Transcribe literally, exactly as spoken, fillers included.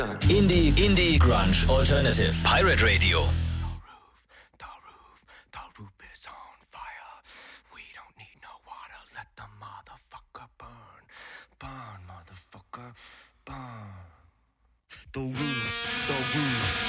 Indie, Indie, Grunge, Alternative, Pirate Radio. The roof, the roof is on fire. We don't need no water, let the motherfucker burn. Burn, motherfucker, burn. The roof, the roof,